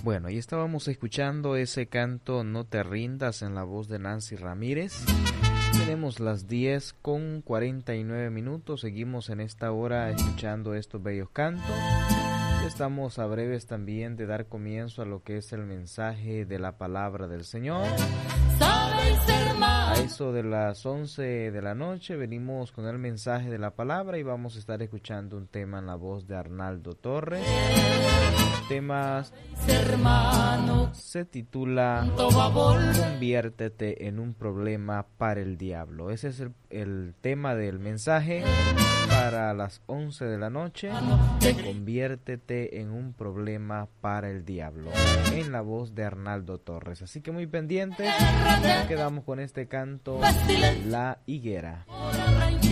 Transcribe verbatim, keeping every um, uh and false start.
Bueno, y estábamos escuchando ese canto No te rindas en la voz de Nancy Ramírez. Tenemos las diez con cuarenta y nueve minutos, seguimos en esta hora escuchando estos bellos cantos. Estamos a breves también de dar comienzo a lo que es el mensaje de la palabra del Señor. A eso de las once de la noche venimos con el mensaje de la palabra y vamos a estar escuchando un tema en la voz de Arnaldo Torres. El tema se titula Conviértete en un problema para el diablo. Ese es el, el tema del mensaje para las once de la noche. Conviértete en un problema para el diablo, en la voz de Arnaldo Torres. Así que muy pendientes, nos quedamos con este canto, La Higuera.